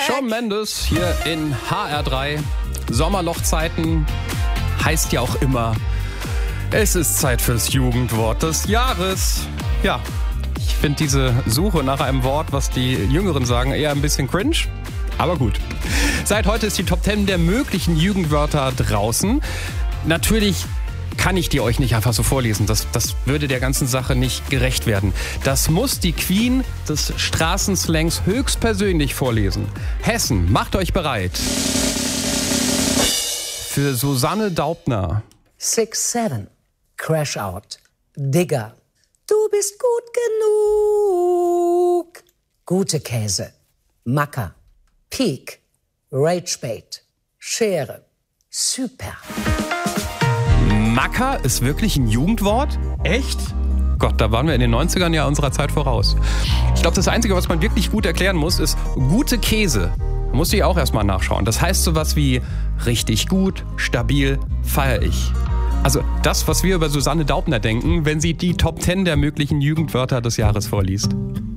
Shawn Mendes hier in HR3. Sommerlochzeiten heißt ja auch immer, es ist Zeit fürs Jugendwort des Jahres. Ja, ich finde diese Suche nach einem Wort, was die Jüngeren sagen, eher ein bisschen cringe. Aber gut. Seit heute ist die Top 10 der möglichen Jugendwörter draußen. Natürlich kann ich die euch nicht einfach so vorlesen. Das würde der ganzen Sache nicht gerecht werden. Das muss die Queen des Straßenslangs höchstpersönlich vorlesen. Hessen, macht euch bereit. Für Susanne Daubner. 6-7, Crash Out, Digger, du bist gut genug. Gute Käse, Macker, Peak, Ragebait, Schere, Super. Macker ist wirklich ein Jugendwort? Echt? Gott, da waren wir in den 90ern ja unserer Zeit voraus. Ich glaube, das Einzige, was man wirklich gut erklären muss, ist gute Käse. Muss ich auch erstmal nachschauen. Das heißt sowas wie richtig gut, stabil, feier ich. Also das, was wir über Susanne Daubner denken, wenn sie die Top 10 der möglichen Jugendwörter des Jahres vorliest.